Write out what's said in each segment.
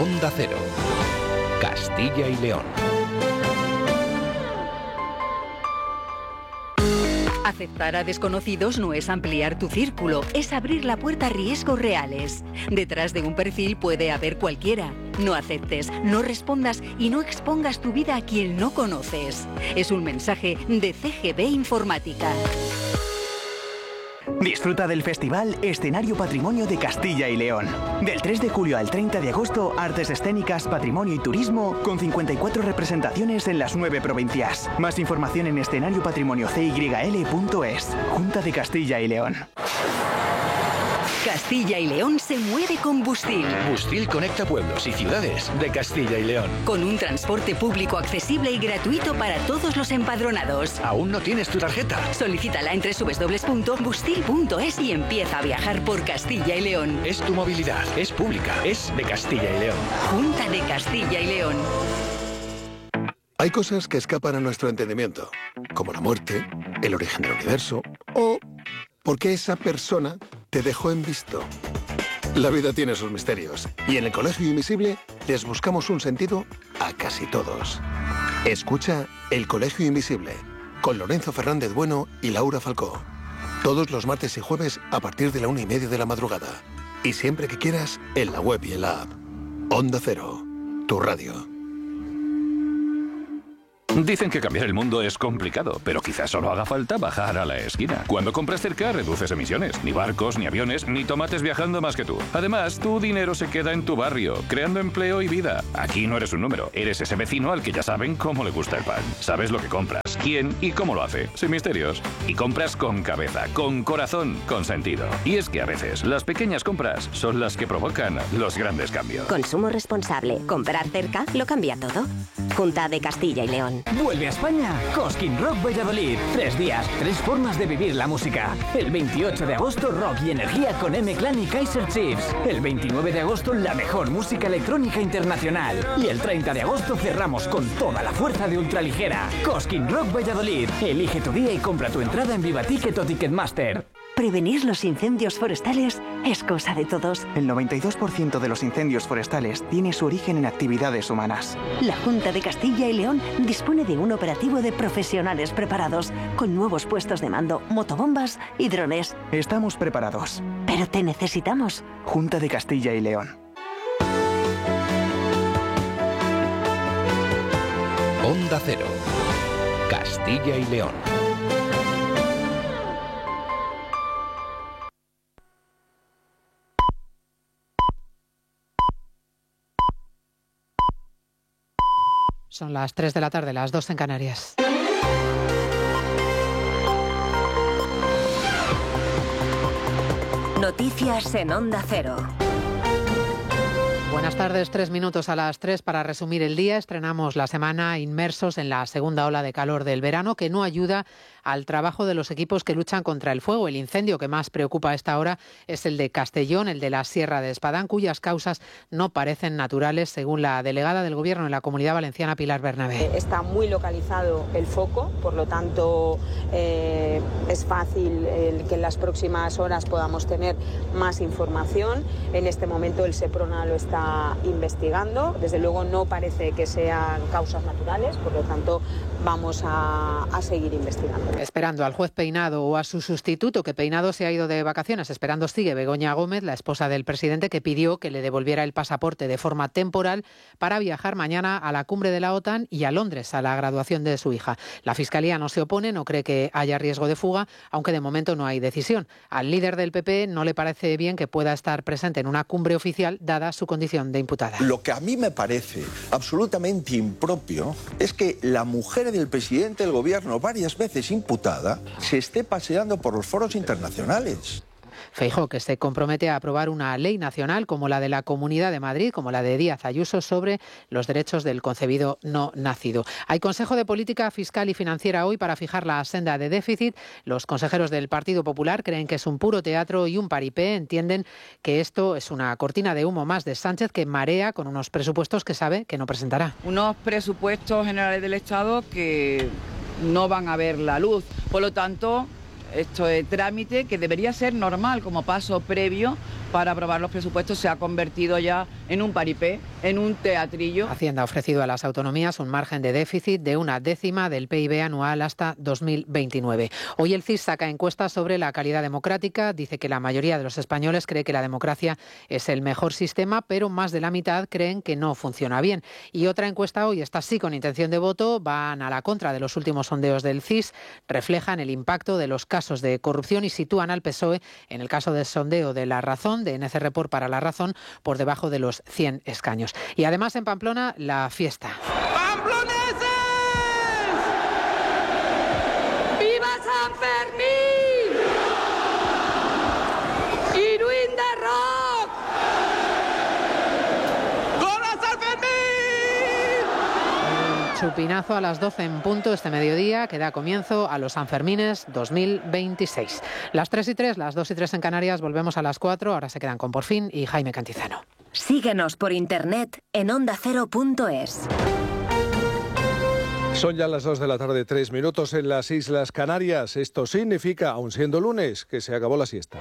Onda Cero, Castilla y León. Aceptar a desconocidos no es ampliar tu círculo, es abrir la puerta a riesgos reales. Detrás de un perfil puede haber cualquiera. No aceptes, no respondas y no expongas tu vida a quien no conoces. Es un mensaje de CGB Informática. Disfruta del festival Escenario Patrimonio de Castilla y León. Del 3 de julio al 30 de agosto, artes escénicas, patrimonio y turismo, con 54 representaciones en las 9 provincias. Más información en escenariopatrimoniocyl.es. Junta de Castilla y León. Castilla y León se mueve con Bustil. Bustil conecta pueblos y ciudades de Castilla y León. Con un transporte público accesible y gratuito para todos los empadronados. ¿Aún no tienes tu tarjeta? Solicítala en www.bustil.es y empieza a viajar por Castilla y León. Es tu movilidad, es pública, es de Castilla y León. Junta de Castilla y León. Hay cosas que escapan a nuestro entendimiento, como la muerte, el origen del universo o por qué esa persona te dejó en visto. La vida tiene sus misterios y en el Colegio Invisible les buscamos un sentido a casi todos. Escucha El Colegio Invisible con Lorenzo Fernández Bueno y Laura Falcó. Todos los martes y jueves a partir de la 1:30 de la madrugada. Y siempre que quieras, en la web y en la app. Onda Cero, tu radio. Dicen que cambiar el mundo es complicado, pero quizás solo haga falta bajar a la esquina. Cuando compras cerca, reduces emisiones. Ni barcos, ni aviones, ni tomates viajando más que tú. Además, tu dinero se queda en tu barrio, creando empleo y vida. Aquí no eres un número, eres ese vecino al que ya saben cómo le gusta el pan. Sabes lo que compras, quién y cómo lo hace, sin misterios. Y compras con cabeza, con corazón, con sentido. Y es que a veces, las pequeñas compras son las que provocan los grandes cambios. Consumo responsable. Comprar cerca lo cambia todo. Junta de Castilla y León. Vuelve a España Cosquín Rock Valladolid. 3 días, 3 formas de vivir la música. El 28 de agosto, rock y energía con M-Clan y Kaiser Chiefs. El 29 de agosto, la mejor música electrónica internacional. Y el 30 de agosto cerramos con toda la fuerza de ultraligera. Cosquín Rock Valladolid. Elige tu día y compra tu entrada en Vivaticket o Ticketmaster. Prevenir los incendios forestales es cosa de todos. El 92% de los incendios forestales tiene su origen en actividades humanas. La Junta de Castilla y León dispone de un operativo de profesionales preparados, con nuevos puestos de mando, motobombas y drones. Estamos preparados. Pero te necesitamos. Junta de Castilla y León. Onda Cero, Castilla y León. Son las 3 de la tarde, las 2 en Canarias. Noticias en Onda Cero. Buenas tardes, 3 minutos a las 3 para resumir el día. Estrenamos la semana inmersos en la segunda ola de calor del verano, que no ayuda al trabajo de los equipos que luchan contra el fuego. El incendio que más preocupa a esta hora es el de Castellón, el de la Sierra de Espadán, cuyas causas no parecen naturales, según la delegada del Gobierno en la Comunidad Valenciana, Pilar Bernabé. Está muy localizado el foco, por lo tanto es fácil que en las próximas horas podamos tener más información. En este momento el Seprona lo está investigando. Desde luego no parece que sean causas naturales, por lo tanto vamos a seguir investigando. Esperando al juez Peinado o a su sustituto, que Peinado se ha ido de vacaciones. Esperando sigue Begoña Gómez, la esposa del presidente, que pidió que le devolviera el pasaporte de forma temporal para viajar mañana a la cumbre de la OTAN y a Londres, a la graduación de su hija. La Fiscalía no se opone, no cree que haya riesgo de fuga, aunque de momento no hay decisión. Al líder del PP no le parece bien que pueda estar presente en una cumbre oficial, dada su condición de imputada. Lo que a mí me parece absolutamente impropio es que la mujer del presidente del gobierno, varias veces imputada, se esté paseando por los foros internacionales. Feijóo, que se compromete a aprobar una ley nacional como la de la Comunidad de Madrid, como la de Díaz Ayuso, sobre los derechos del concebido no nacido. Hay Consejo de Política Fiscal y Financiera hoy para fijar la senda de déficit. Los consejeros del Partido Popular creen que es un puro teatro y un paripé. Entienden que esto es una cortina de humo más de Sánchez, que marea con unos presupuestos que sabe que no presentará. Unos presupuestos generales del Estado que no van a ver la luz. Por lo tanto, esto es trámite que debería ser normal como paso previo para aprobar los presupuestos se ha convertido ya en un paripé, en un teatrillo. Hacienda ha ofrecido a las autonomías un margen de déficit de 1/10 del PIB anual hasta 2029. Hoy el CIS saca encuestas sobre la calidad democrática. Dice que la mayoría de los españoles cree que la democracia es el mejor sistema, pero más de la mitad creen que no funciona bien. Y otra encuesta hoy, esta sí con intención de voto, van a la contra de los últimos sondeos del CIS, reflejan el impacto de los casos de corrupción y sitúan al PSOE, en el caso del sondeo de La Razón, de NC Report para La Razón, por debajo de los 100 escaños. Y además en Pamplona, la fiesta. ¡Pamploneses! ¡Viva San Fermín! ¡Iruín de Rock! ¡Gora San Fermín! Chupinazo a las 12 en punto este mediodía, que da comienzo a los Sanfermines 2026. Las 3:03, las 2:03 en Canarias, volvemos a las 4, ahora se quedan con Por Fin y Jaime Cantizano. Síguenos por internet en ondacero.es. Son ya las 2 de la tarde, 3 minutos en las Islas Canarias. Esto significa, aun siendo lunes, que se acabó la siesta.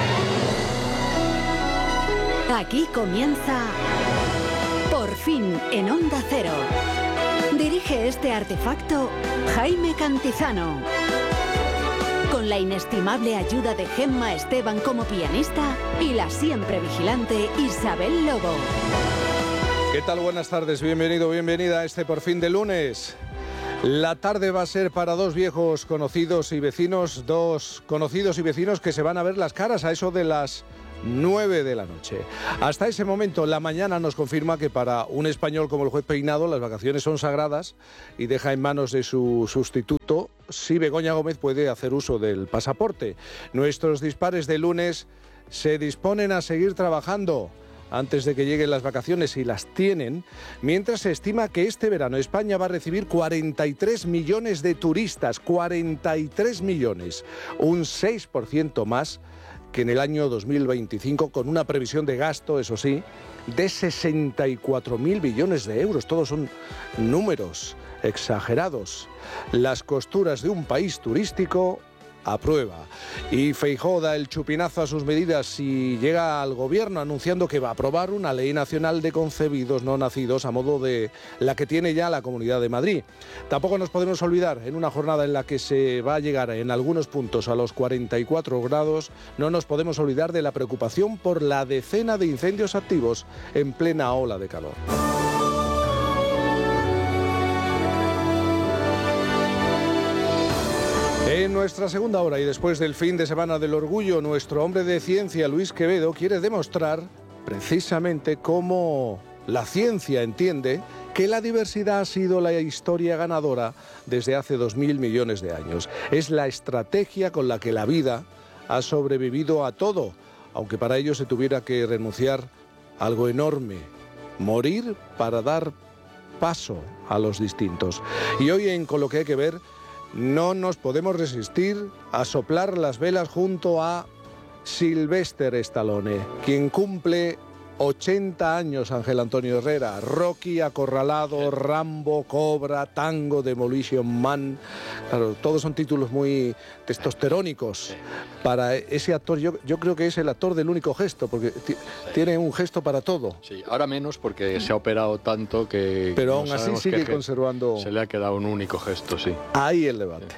Aquí comienza Por Fin en Onda Cero. Dirige este artefacto Jaime Cantizano. Con la inestimable ayuda de Gemma Esteban como pianista y la siempre vigilante Isabel Lobo. ¿Qué tal? Buenas tardes, bienvenido, bienvenida a este Por Fin de lunes. La tarde va a ser para dos viejos conocidos y vecinos, que se van a ver las caras a eso de las 9 de la noche. Hasta ese momento, la mañana nos confirma que para un español como el juez Peinado las vacaciones son sagradas y deja en manos de su sustituto si Begoña Gómez puede hacer uso del pasaporte. Nuestros dispares de lunes se disponen a seguir trabajando antes de que lleguen las vacaciones, y las tienen, mientras se estima que este verano España va a recibir 43 millones de turistas, 43 millones, un 6% más que en el año 2025, con una previsión de gasto, eso sí, de 64.000 millones de euros. Todos son números exagerados. Las costuras de un país turístico a prueba. Y Feijóo da el chupinazo a sus medidas y llega al gobierno anunciando que va a aprobar una ley nacional de concebidos no nacidos a modo de la que tiene ya la Comunidad de Madrid. Tampoco nos podemos olvidar, en una jornada en la que se va a llegar en algunos puntos a los 44 grados, no nos podemos olvidar de la preocupación por la decena de incendios activos en plena ola de calor. En nuestra segunda hora y después del fin de semana del orgullo, nuestro hombre de ciencia, Luis Quevedo, quiere demostrar precisamente cómo la ciencia entiende que la diversidad ha sido la historia ganadora desde hace 2.000 millones de años. Es la estrategia con la que la vida ha sobrevivido a todo, aunque para ello se tuviera que renunciar a algo enorme, morir para dar paso a los distintos. Y hoy en Con lo que hay que ver, no nos podemos resistir a soplar las velas junto a Sylvester Stallone, quien cumple 80 años, Ángel Antonio Herrera. Rocky, Acorralado, Rambo, Cobra, Tango, Demolition Man. Claro, todos son títulos muy testosterónicos para ese actor. Yo creo que es el actor del único gesto, porque tiene un gesto para todo. Sí, ahora menos porque se ha operado tanto que... Pero aún así sigue conservando... Se le ha quedado un único gesto, sí. Ahí el debate.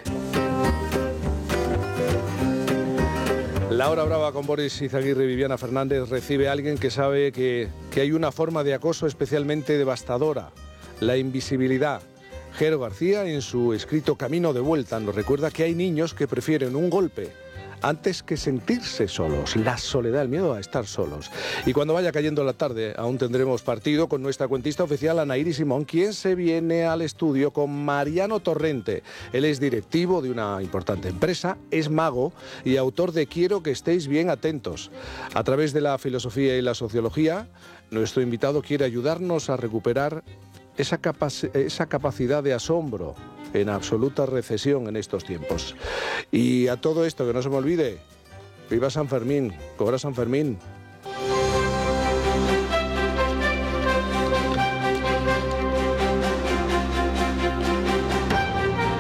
La hora brava con Boris Izaguirre y Viviana Fernández recibe a alguien que sabe que hay una forma de acoso especialmente devastadora, la invisibilidad. Jero García, en su escrito Camino de Vuelta, nos recuerda que hay niños que prefieren un golpe antes que sentirse solos, la soledad, el miedo a estar solos. Y cuando vaya cayendo la tarde, aún tendremos partido con nuestra cuentista oficial Anaíri Simón, quien se viene al estudio con Mariano Torrente. Él es directivo de una importante empresa, es mago y autor de Quiero que estéis bien atentos. A través de la filosofía y la sociología, nuestro invitado quiere ayudarnos a recuperar esa capacidad de asombro en absoluta recesión en estos tiempos. Y a todo esto, que no se me olvide, viva San Fermín, cobra San Fermín. Hola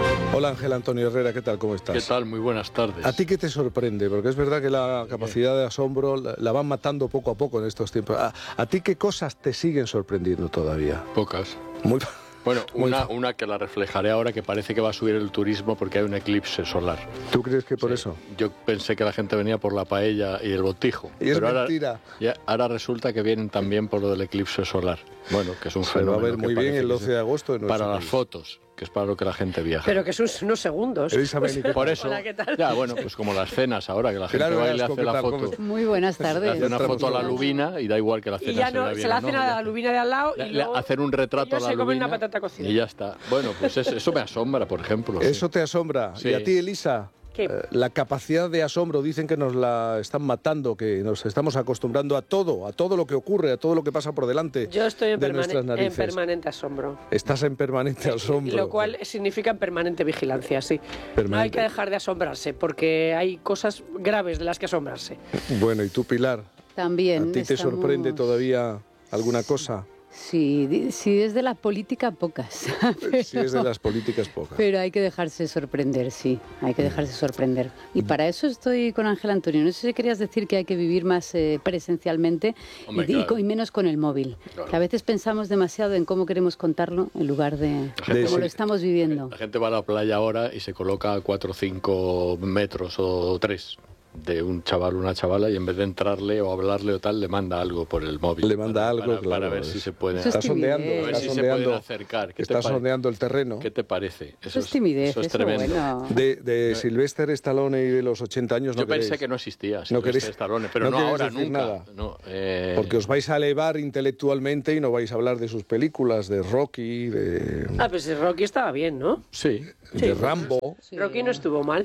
Hola Ángel Antonio Herrera, ¿qué tal? ¿Cómo estás? ¿Qué tal? Muy buenas tardes. ¿A ti qué te sorprende? Porque es verdad que la capacidad de asombro la van matando poco a poco en estos tiempos. ¿A ti qué cosas te siguen sorprendiendo todavía? Pocas. Muy... Bueno, una que la reflejaré ahora, que parece que va a subir el turismo porque hay un eclipse solar. ¿Tú crees que por eso? Yo pensé que la gente venía por la paella y el botijo. Y es mentira. Ahora resulta que vienen también por lo del eclipse solar. Bueno, que es un fenómeno. Se va a ver muy bien el 12 de agosto en para país. Las fotos, que es para lo que la gente viaja. Pero que son unos segundos. Por eso, hola, ¿qué tal? ya, bueno, pues como las cenas ahora, que la gente va y le hace la foto. Muy buenas tardes. Le hace una foto a la lubina y da igual que la cena y ya no, se la hacen a la lubina de al lado y luego hacen un retrato a la se comen lubina una patata cocida. y ya está. Bueno, pues eso me asombra, por ejemplo. Eso te asombra. Sí. ¿Y a ti, Elisa? La capacidad de asombro, dicen que nos la están matando, que nos estamos acostumbrando a todo lo que ocurre, a todo lo que pasa por delante. Yo estoy en permanente asombro. Estás en permanente asombro. Lo cual significa en permanente vigilancia, sí. Permanente. No hay que dejar de asombrarse, porque hay cosas graves de las que asombrarse. Bueno, ¿y tú, Pilar? También. ¿A ti te sorprende todavía alguna cosa? Sí, es de la política, pocas. Sí, es de las políticas, pocas. Pero hay que dejarse sorprender, sí, hay que dejarse sorprender. Y para eso estoy con Ángel Antonio. No sé si querías decir que hay que vivir más presencialmente. Hombre, claro. Y menos con el móvil. Claro. Que a veces pensamos demasiado en cómo queremos contarlo en lugar de cómo lo estamos viviendo. La gente va a la playa ahora y se coloca a 4 o 5 metros o 3 de un chaval o una chavala y en vez de entrarle o hablarle o tal, le manda algo por el móvil. Le manda algo, claro. Para ver si se puede... Está sondeando, a ver si se pueden acercar. Está sondeando el terreno. ¿Qué te parece? Eso es timidez, eso es tremendo. Bueno. De Sylvester Stallone y de los 80 años no queréis. Yo pensé que no existía Sylvester Stallone, pero no ahora, nunca. Nada. No, porque os vais a elevar intelectualmente y no vais a hablar de sus películas, de Rocky, de... Pues Rocky estaba bien, ¿no? Sí. De Rambo. Sí. Rocky no estuvo mal.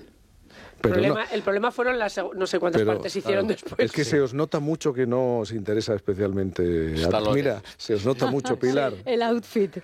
El problema fueron las no sé cuántas partes hicieron después. Es que se os nota mucho que no os interesa especialmente. Mira, se os nota mucho, Pilar. Sí, el outfit.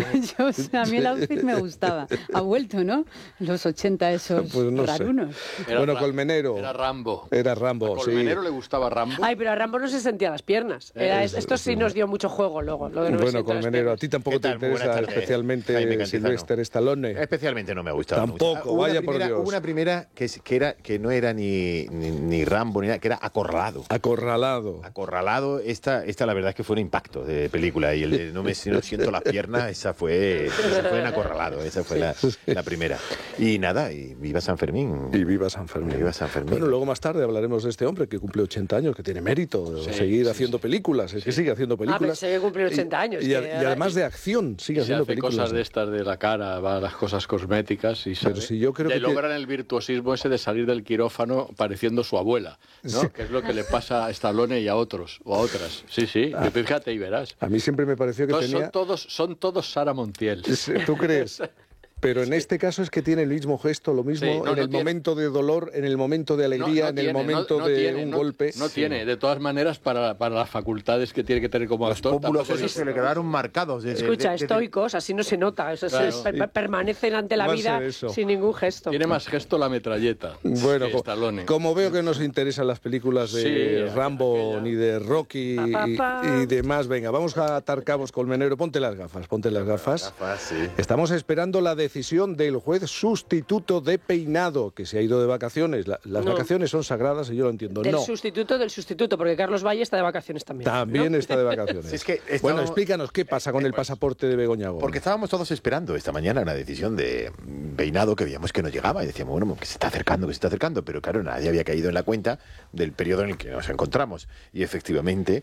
A mí el outfit me gustaba. Ha vuelto, ¿no? Los 80 esos pues no rarunos. Bueno, Colmenero. Era Rambo. Era Rambo, ¿A Colmenero le gustaba Rambo? Ay, pero a Rambo no se sentía las piernas. Esto sí nos dio mucho juego luego. Lo de no bueno, Colmenero, a ti tampoco te interesa especialmente Sylvester Stallone. Especialmente no me ha gustado. Tampoco, vaya por Dios. Una primera que no era ni Rambo ni nada, que era Acorralado. Acorralado, esta la verdad es que fue un impacto de película y el de no siento las piernas, esa fue en Acorralado, esa fue la primera. Y nada, y viva San Fermín. Y viva San Fermín. Bueno, luego más tarde hablaremos de este hombre que cumple 80 años, que tiene mérito de seguir haciendo películas, es que sigue haciendo películas. Pensé que cumplió 80 años. Y además de acción, sigue haciendo películas. Cosas de estas de la cara, va a las cosas cosméticas y pero si yo creo que logran el virtuosismo ese de salir del quirófano pareciendo su abuela, ¿no? Sí. Que es lo que le pasa a Stallone y a otros o a otras. Sí, fíjate y verás. A mí siempre me pareció que son todos Sara Montiel. ¿Tú crees? Pero en este caso es que tiene el mismo gesto, lo mismo en el momento de dolor, en el momento de alegría, en el momento de un golpe. No tiene, de todas maneras, para las facultades que tiene que tener como actor. Los esos se le quedaron marcados. Escucha, estoicos, así no se nota. Permanecen ante la vida sin ningún gesto. Tiene más gesto la metralleta. Bueno, como veo que no os interesan las películas de Rambo ni de Rocky y demás, venga, vamos a atar cabos, Colmenero. Ponte las gafas. Estamos esperando la decisión del juez sustituto de Peinado, que se ha ido de vacaciones. Las vacaciones son sagradas y yo lo entiendo. Del sustituto, porque Carlos Valle está de vacaciones también. También está de vacaciones. Bueno, explícanos qué pasa con el pasaporte de Begoña Gómez. Porque estábamos todos esperando esta mañana una decisión de Peinado que veíamos que no llegaba y decíamos, bueno, que se está acercando, pero claro, nadie había caído en la cuenta del periodo en el que nos encontramos. Y efectivamente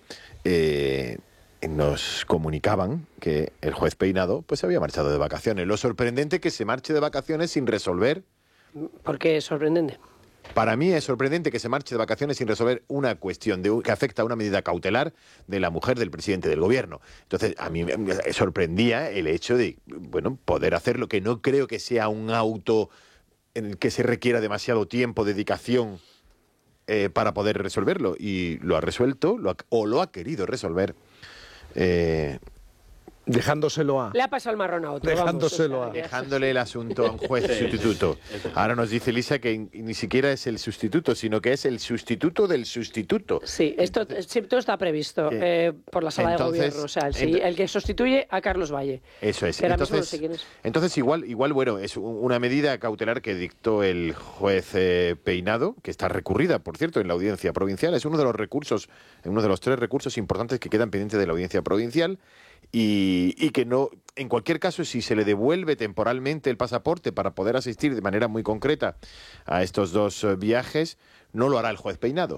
nos comunicaban que el juez Peinado pues se había marchado de vacaciones. Lo sorprendente que se marche de vacaciones sin resolver. ¿Por qué es sorprendente? Para mí es sorprendente que se marche de vacaciones sin resolver una cuestión que afecta a una medida cautelar de la mujer del presidente del gobierno. Entonces, a mí me sorprendía el hecho de, bueno, poder hacerlo, que no creo que sea un auto en el que se requiera demasiado tiempo, dedicación para poder resolverlo. Y lo ha resuelto, o lo ha querido resolver Dejándoselo a... Le ha pasado el marrón a otro. Dejándole el asunto a un juez sustituto. Ahora nos dice Elisa que ni siquiera es el sustituto, sino que es el sustituto del sustituto. Sí, esto está previsto por la sala de gobierno. O sea, el que sustituye a Carlos Valle. Eso es. Que ahora mismo no sé quién es. Entonces igual, bueno, es una medida cautelar que dictó el juez Peinado, que está recurrida, por cierto, en la audiencia provincial. Es uno de los recursos, uno de los 3 recursos importantes que quedan pendientes de la audiencia provincial. Y que no, en cualquier caso, si se le devuelve temporalmente el pasaporte para poder asistir de manera muy concreta a estos 2 viajes, no lo hará el juez Peinado.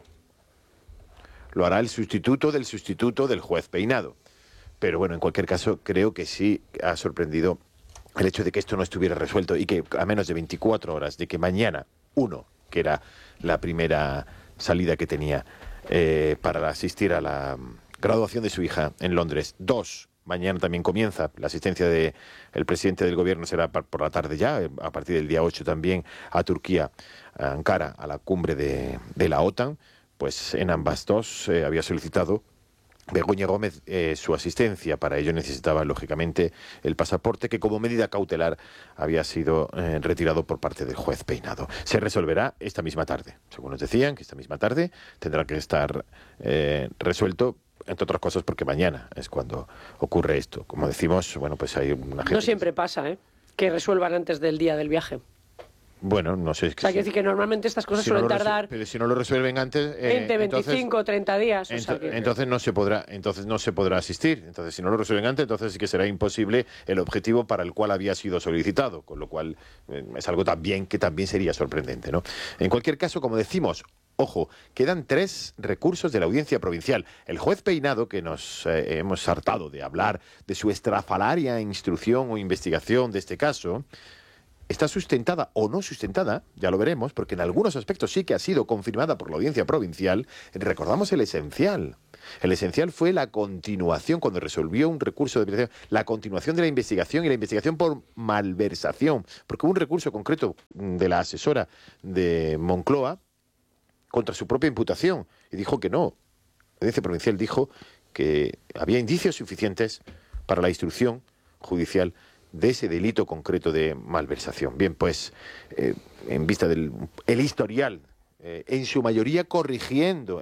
Lo hará el sustituto del juez Peinado. Pero bueno, en cualquier caso, creo que sí ha sorprendido el hecho de que esto no estuviera resuelto y que a menos de 24 horas de que mañana, que era la primera salida que tenía para asistir a la graduación de su hija en Londres, 2, mañana también comienza la asistencia del presidente del gobierno, será por la tarde ya, a partir del día 8 también a Turquía, a Ankara, a la cumbre de la OTAN. Pues en ambas 2 había solicitado Begoña Gómez su asistencia. Para ello necesitaba, lógicamente, el pasaporte que como medida cautelar había sido retirado por parte del juez Peinado. Se resolverá esta misma tarde. Según nos decían, que esta misma tarde tendrá que estar resuelto, entre otras cosas porque mañana es cuando ocurre esto. Como decimos, bueno, pues hay una gente... No siempre pasa, que resuelvan antes del día del viaje. Bueno, no sé. O sea, quiero decir que normalmente estas cosas suelen tardar... Pero si no lo resuelven antes... 20, 25, 30 días. Entonces no se podrá asistir. Entonces, si no lo resuelven antes, entonces sí que será imposible el objetivo para el cual había sido solicitado. Con lo cual es algo que también sería sorprendente, ¿no? En cualquier caso, como decimos... Ojo, quedan 3 recursos de la audiencia provincial. El juez Peinado, que nos hemos hartado de hablar de su estrafalaria instrucción o investigación de este caso, está sustentada o no sustentada, ya lo veremos, porque en algunos aspectos sí que ha sido confirmada por la audiencia provincial. Recordamos el esencial. El esencial fue la continuación, cuando resolvió un recurso de apelación, la continuación de la investigación y la investigación por malversación, porque hubo un recurso concreto de la asesora de Moncloa contra su propia imputación, y dijo que no. La audiencia provincial dijo que había indicios suficientes para la instrucción judicial de ese delito concreto de malversación. Bien, pues, en vista del historial, en su mayoría corrigiendo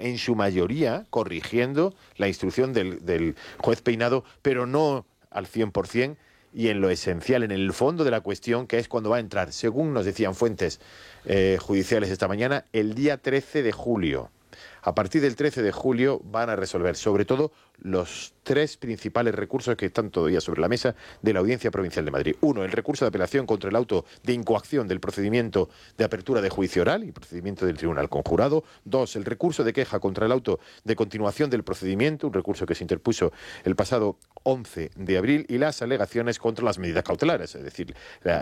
la instrucción del juez Peinado, pero no al 100%, y en lo esencial, en el fondo de la cuestión, que es cuando va a entrar, según nos decían fuentes judiciales esta mañana, el día 13 de julio. A partir del 13 de julio van a resolver, sobre todo, los 3 principales recursos que están todavía sobre la mesa de la Audiencia Provincial de Madrid. 1, el recurso de apelación contra el auto de incoacción del procedimiento de apertura de juicio oral y procedimiento del Tribunal Conjurado. 2, el recurso de queja contra el auto de continuación del procedimiento, un recurso que se interpuso el pasado 11 de abril, y las alegaciones contra las medidas cautelares, es decir,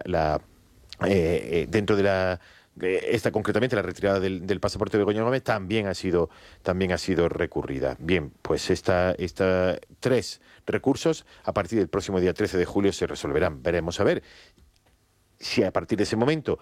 dentro de esta concretamente la retirada del pasaporte de Begoña Gómez también ha sido recurrida. Bien, pues esta 3 recursos a partir del próximo día 13 de julio se resolverán. Veremos a ver si a partir de ese momento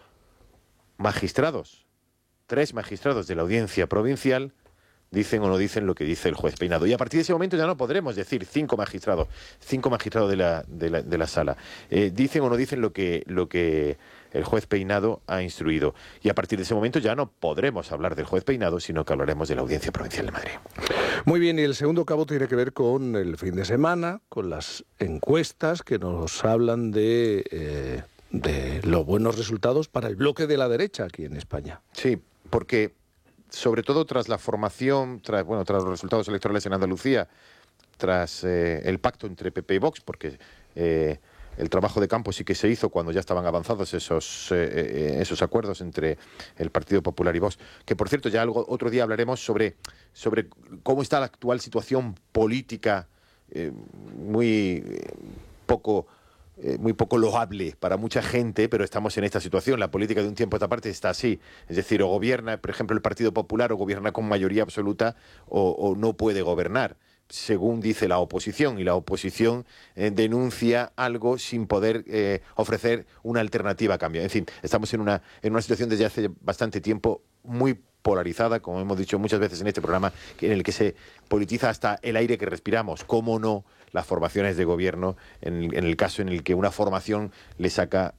3 magistrados de la audiencia provincial dicen o no dicen lo que dice el juez Peinado. Y a partir de ese momento ya no podremos decir 5 magistrados de la sala. Dicen o no dicen lo que el juez Peinado ha instruido. Y a partir de ese momento ya no podremos hablar del juez Peinado, sino que hablaremos de la Audiencia Provincial de Madrid. Muy bien, y el segundo cabo tiene que ver con el fin de semana, con las encuestas que nos hablan de los buenos resultados para el bloque de la derecha aquí en España. Sí, porque sobre todo tras la formación, tras los resultados electorales en Andalucía, tras el pacto entre PP y Vox, porque el trabajo de campo sí que se hizo cuando ya estaban avanzados esos acuerdos entre el Partido Popular y Vox, que por cierto ya otro día hablaremos sobre cómo está la actual situación política, muy poco loable para mucha gente, pero estamos en esta situación. La política de un tiempo a esta parte está así. Es decir, o gobierna, por ejemplo, el Partido Popular, o gobierna con mayoría absoluta, o no puede gobernar, según dice la oposición. Y la oposición denuncia algo sin poder ofrecer una alternativa a cambio. En fin, estamos en una situación desde hace bastante tiempo muy polarizada, como hemos dicho muchas veces en este programa, en el que se politiza hasta el aire que respiramos. ¿Cómo no las formaciones de gobierno, en el caso en el que una formación le saca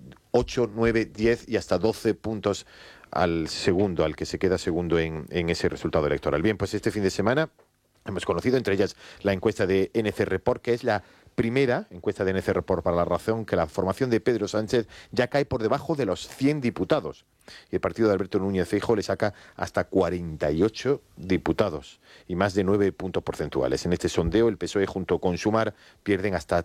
8, 9, 10 y hasta 12 puntos al segundo, al que se queda segundo en ese resultado electoral? Bien, pues este fin de semana hemos conocido, entre ellas, la encuesta de NC Report, que es la primera encuesta de NC Report para La Razón, que la formación de Pedro Sánchez ya cae por debajo de los 100 diputados. Y el partido de Alberto Núñez Feijóo le saca hasta 48 diputados y más de 9 puntos porcentuales. En este sondeo, el PSOE junto con Sumar pierden hasta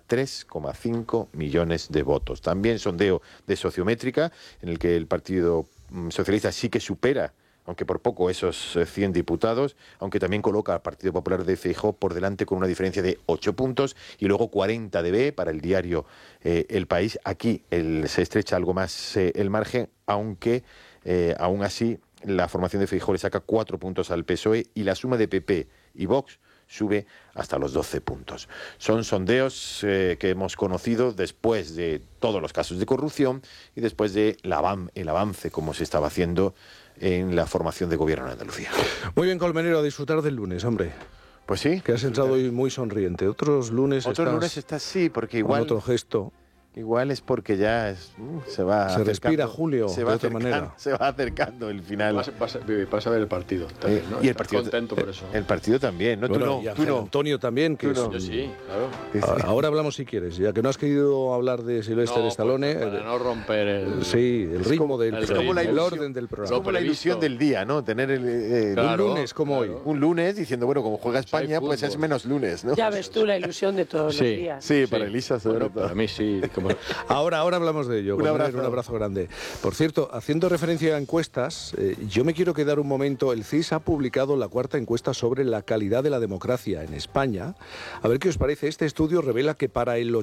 3,5 millones de votos. También sondeo de Sociométrica, en el que el Partido Socialista sí que supera, aunque por poco, esos 100 diputados, aunque también coloca al Partido Popular de Feijóo por delante con una diferencia de 8 puntos y luego 40 de B para el diario El País. Aquí se estrecha algo más el margen, aunque aún así la formación de Feijóo le saca 4 puntos al PSOE y la suma de PP y Vox sube hasta los 12 puntos. Son sondeos que hemos conocido después de todos los casos de corrupción y después de el avance como se estaba haciendo en la formación de gobierno en Andalucía. Muy bien, Colmenero, a disfrutar del lunes, hombre. Pues sí. Que has entrado hoy muy sonriente. Otros lunes estás sí, porque igual... Con otro gesto. Igual es porque ya se va se respira Julio, de otra manera. Se va acercando el final. Vas a ver el partido también, ¿no? Y el partido, contento por eso. El partido también, ¿no? Bueno, tú no. Antonio también. Que Yo sí, claro. Ahora hablamos si quieres, ya que no has querido hablar de Sylvester Stallone. Para no romper el ritmo del programa, el orden del programa. Es como la ilusión del día, ¿no? Tener un lunes como hoy. Un lunes diciendo, bueno, como juega España, pues es menos lunes, ¿no? Ya ves tú la ilusión de todos los días. Sí, para Elisa sobre todo. Para mí sí. Ahora hablamos de ello. Un abrazo grande. Por cierto, haciendo referencia a encuestas, yo me quiero quedar un momento. El CIS ha publicado la 4ª encuesta sobre la calidad de la democracia en España. A ver qué os parece. Este estudio revela que para el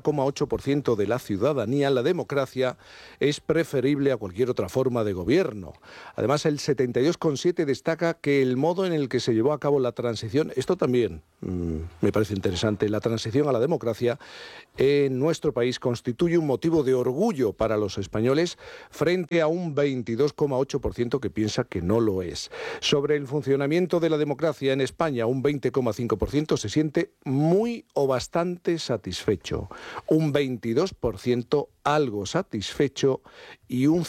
80,8% de la ciudadanía la democracia es preferible a cualquier otra forma de gobierno. Además, el 72,7% destaca que el modo en el que se llevó a cabo la transición, esto también me parece interesante, la transición a la democracia en nuestro país constituye un motivo de orgullo para los españoles frente a un 22,8% que piensa que no lo es. Sobre el funcionamiento de la democracia en España, un 20,5% se siente muy o bastante satisfecho, un 22% algo satisfecho y un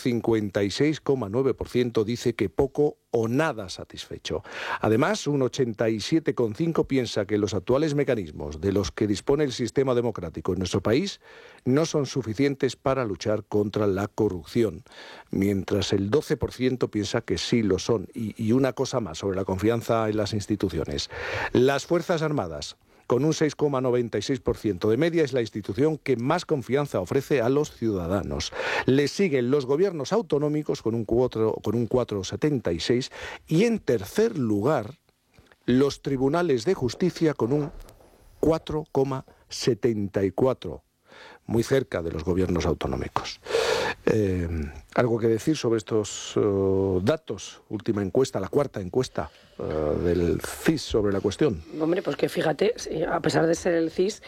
56,9% dice que poco o nada satisfecho. Además, un 87,5% piensa que los actuales mecanismos de los que dispone el sistema democrático en nuestro país no son suficientes para luchar contra la corrupción, mientras el 12% piensa que sí lo son. Y una cosa más sobre la confianza en las instituciones. Las Fuerzas Armadas, con un 6,96% de media, es la institución que más confianza ofrece a los ciudadanos. Le siguen los gobiernos autonómicos con un 4,76% y en tercer lugar los tribunales de justicia con un 4,74%, muy cerca de los gobiernos autonómicos. ¿Algo que decir sobre estos datos? Última encuesta, la 4ª encuesta del CIS sobre la cuestión. Hombre, pues que fíjate, a pesar de ser el CIS,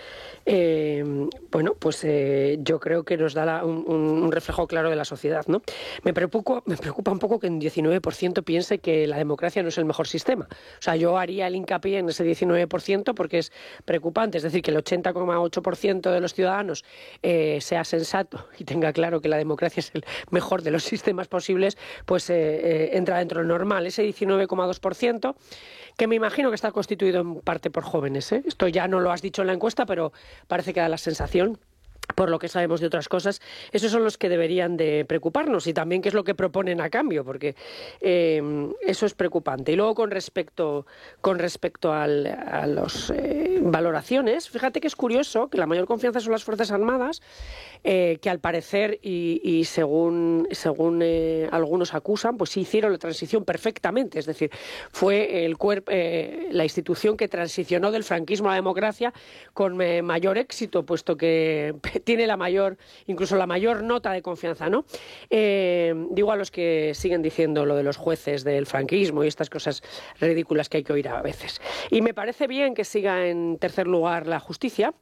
yo creo que nos da un reflejo claro de la sociedad, ¿no? Me preocupa un poco que un 19% piense que la democracia no es el mejor sistema. O sea, yo haría el hincapié en ese 19% porque es preocupante. Es decir, que el 80,8% de los ciudadanos sea sensato y tenga claro que la democracia es el mejor de los sistemas posibles, pues entra dentro de lo normal. Ese 19,2%, que me imagino que está constituido en parte por jóvenes, ¿eh? Esto ya no lo has dicho en la encuesta, pero parece que da la sensación, por lo que sabemos de otras cosas, esos son los que deberían de preocuparnos y también qué es lo que proponen a cambio, porque eso es preocupante. Y luego con respecto a las valoraciones, fíjate que es curioso que la mayor confianza son las Fuerzas Armadas, que al parecer y según algunos acusan, pues sí hicieron la transición perfectamente, es decir, fue la institución que transicionó del franquismo a la democracia con mayor éxito, puesto que tiene incluso la mayor nota de confianza, ¿no? Digo a los que siguen diciendo lo de los jueces del franquismo y estas cosas ridículas que hay que oír a veces. Y me parece bien que siga en tercer lugar la justicia,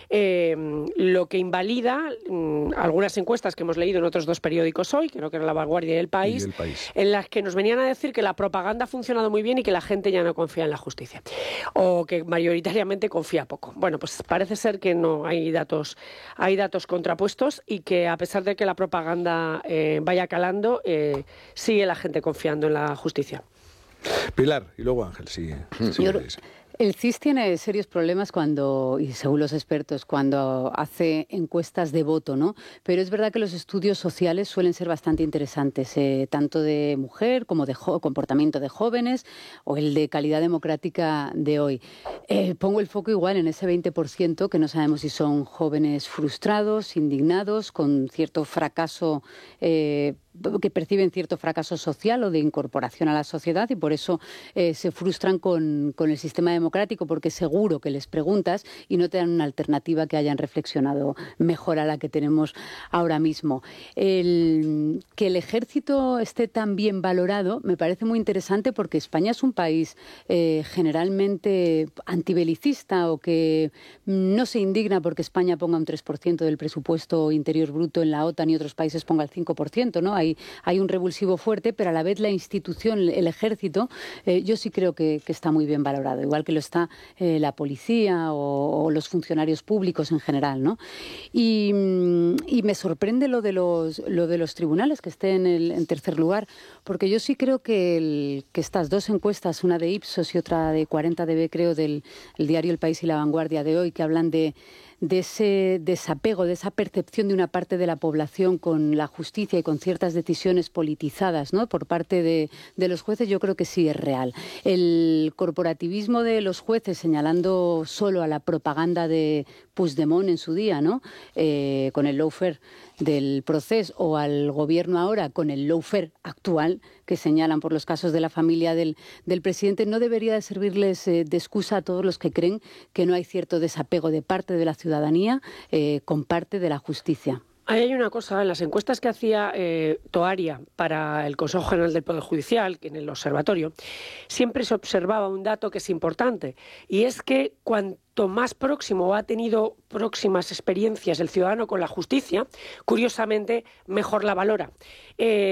lo que invalida algunas encuestas que hemos leído en otros dos periódicos hoy, creo que era La Vanguardia y El País, en las que nos venían a decir que la propaganda ha funcionado muy bien y que la gente ya no confía en la justicia, o que mayoritariamente confía poco. Bueno, pues parece ser que no hay datos contrapuestos y que a pesar de que la propaganda vaya calando, sigue la gente confiando en la justicia. Pilar, y luego Ángel, sí. El CIS tiene serios problemas y según los expertos, cuando hace encuestas de voto, ¿no? Pero es verdad que los estudios sociales suelen ser bastante interesantes, tanto de mujer como de comportamiento de jóvenes o el de calidad democrática de hoy. Pongo el foco igual en ese 20% que no sabemos si son jóvenes frustrados, indignados, con cierto fracaso, que perciben cierto fracaso social o de incorporación a la sociedad y por eso se frustran con el sistema democrático, porque seguro que les preguntas y no te dan una alternativa que hayan reflexionado mejor a la que tenemos ahora mismo. Que el ejército esté tan bien valorado me parece muy interesante, porque España es un país generalmente antibelicista, o que no se indigna porque España ponga un 3% del presupuesto interior bruto en la OTAN y otros países ponga el 5%, ¿no? Hay un revulsivo fuerte, pero a la vez la institución, el ejército, yo sí creo que está muy bien valorado, igual que lo está la policía o los funcionarios públicos en general, ¿no? Y me sorprende lo de los tribunales, que estén en tercer lugar, porque yo sí creo que estas dos encuestas, una de Ipsos y otra de 40dB, creo, del diario El País y La Vanguardia de hoy, que hablan de ese desapego, de esa percepción de una parte de la población con la justicia y con ciertas decisiones politizadas, ¿no?, por parte de los jueces, yo creo que sí es real. El corporativismo de los jueces señalando solo a la propaganda de Puigdemont en su día, ¿no?, con el lawfare del proceso, o al gobierno ahora con el lawfare actual que señalan por los casos de la familia del presidente, no debería de servirles de excusa a todos los que creen que no hay cierto desapego de parte de la ciudadanía con parte de la justicia. Ahí hay una cosa, en las encuestas que hacía Toaria para el Consejo General del Poder Judicial, en el observatorio, siempre se observaba un dato que es importante, y es que cuanto más próximo ha tenido próximas experiencias el ciudadano con la justicia, curiosamente mejor la valora.